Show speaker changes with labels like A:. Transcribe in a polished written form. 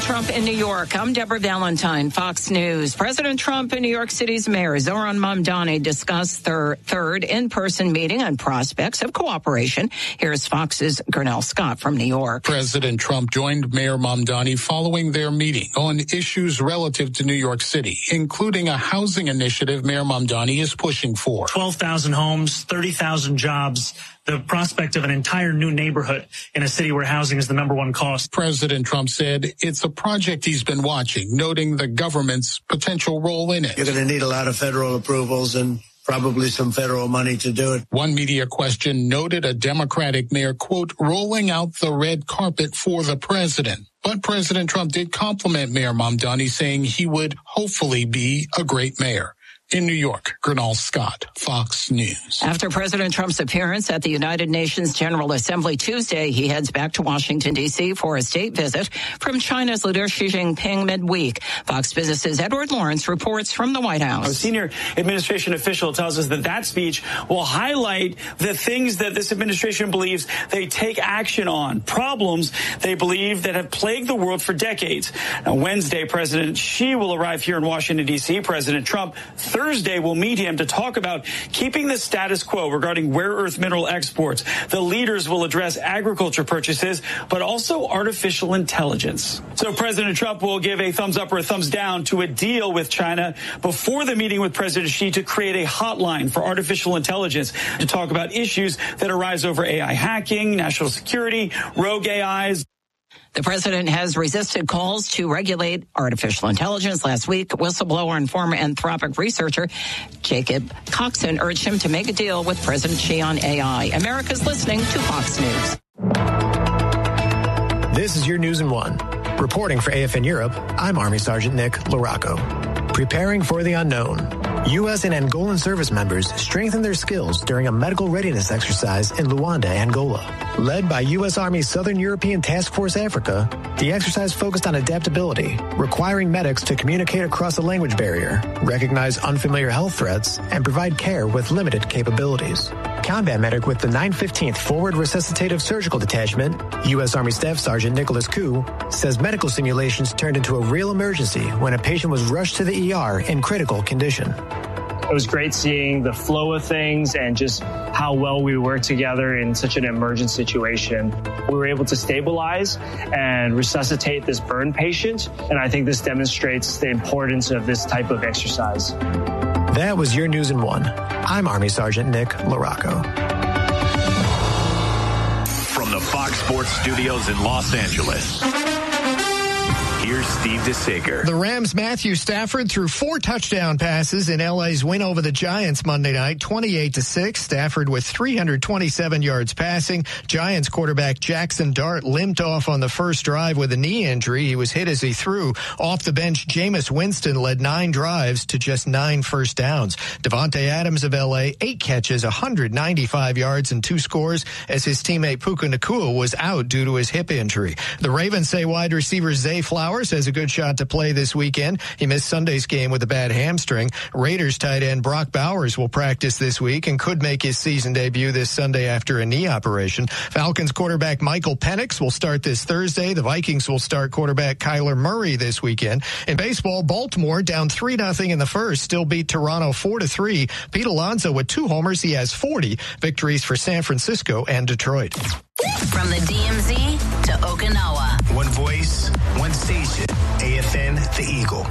A: Trump in New York. I'm Deborah Valentine, Fox News. President Trump and New York City's Mayor Zohran Mamdani discussed their third in-person meeting on prospects of cooperation. Here's Fox's Gernell Scott from New York.
B: President Trump joined Mayor Mamdani following their meeting on issues relative to New York City, including a housing initiative Mayor Mamdani is pushing for.
C: 12,000 homes, 30,000 jobs. The prospect of an entire new neighborhood in a city where housing is the number one cost.
B: President Trump said it's a project he's been watching, noting the government's potential role in it.
D: You're going to need a lot of federal approvals and probably some federal money to do it.
B: One media question noted a Democratic mayor, quote, rolling out the red carpet for the president. But President Trump did compliment Mayor Mamdani, saying he would hopefully be a great mayor. In New York, Gernell Scott, Fox News.
A: After President Trump's appearance at the United Nations General Assembly Tuesday, he heads back to Washington, D.C. for a state visit from China's leader Xi Jinping midweek. Fox Business's Edward Lawrence reports from the White House.
E: A senior administration official tells us that speech will highlight the things that this administration believes they take action on, problems they believe that have plagued the world for decades. Now, Wednesday, President Xi will arrive here in Washington, D.C. President Trump Thursday will meet him to talk about keeping the status quo regarding rare earth mineral exports. The leaders will address agriculture purchases, but also artificial intelligence. So President Trump will give a thumbs up or a thumbs down to a deal with China before the meeting with President Xi to create a hotline for artificial intelligence to talk about issues that arise over AI hacking, national security, rogue AIs.
A: The president has resisted calls to regulate artificial intelligence. Last week, whistleblower and former Anthropic researcher Jacob Coxon urged him to make a deal with President Xi on AI. America's listening to Fox News.
F: This is your News in One. Reporting for AFN Europe, I'm Army Sergeant Nick Larocco. Preparing for the unknown. U.S. and Angolan service members strengthened their skills during a medical readiness exercise in Luanda, Angola. Led by U.S. Army Southern European Task Force Africa, the exercise focused on adaptability, requiring medics to communicate across a language barrier, recognize unfamiliar health threats, and provide care with limited capabilities. Combat medic with the 915th Forward Resuscitative Surgical Detachment, U.S. Army Staff Sergeant Nicholas Koo, says medical simulations turned into a real emergency when a patient was rushed to the ER in critical condition.
G: It was great seeing the flow of things and just how well we worked together in such an emergent situation. We were able to stabilize and resuscitate this burn patient, and I think this demonstrates the importance of this type of exercise.
F: That was your News in One. I'm Army Sergeant Nick Larocco.
H: From the Fox Sports Studios in Los Angeles, here's Steve DeSager.
I: The Rams' Matthew Stafford threw 4 touchdown passes in LA's win over the Giants Monday night, 28-6. Stafford with 327 yards passing. Giants quarterback Jackson Dart limped off on the first drive with a knee injury. He was hit as he threw. Off the bench, Jameis Winston led 9 drives to just 9 first downs. Devontae Adams of LA, 8 catches, 195 yards and 2 scores as his teammate Puka Nacua was out due to his hip injury. The Ravens say wide receiver Zay Flowers has a good shot to play this weekend. He missed Sunday's game with a bad hamstring. Raiders tight end Brock Bowers will practice this week and could make his season debut this Sunday after a knee operation. Falcons quarterback Michael Penix will start this Thursday. The Vikings will start quarterback Kyler Murray this weekend. In baseball, Baltimore down 3-0 in the first, still beat Toronto 4-3. Pete Alonso with 2 homers. He has 40 victories for San Francisco and Detroit.
J: From the DMZ to Okinawa.
K: One voice, one station. AFN, The Eagle.